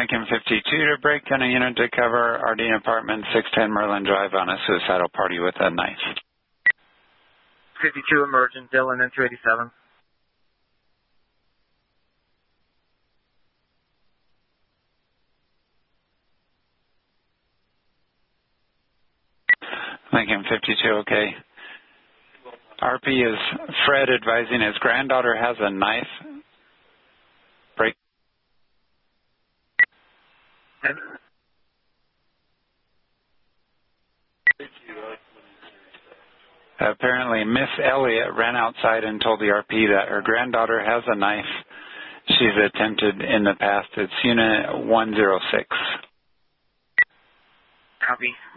Lincoln 52 to break on a unit to cover Ardeen Apartment 610 Merlin Drive on a suicidal party with a knife. 52 emergent, Dylan in 287. Lincoln 52, okay. RP is Fred advising his granddaughter has a knife. Break. Apparently, Miss Elliott ran outside and told the RP that her granddaughter has a knife she's attempted in the past. It's Unit 106. Copy.